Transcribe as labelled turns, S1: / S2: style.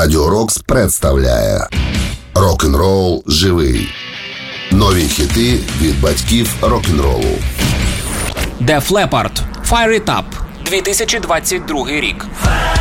S1: Радіо Рокс представляє Рок-н-рол живий. Нові хіти від батьків рок-н-ролу.
S2: Def Leppard, Fire It Up, 2022 рік.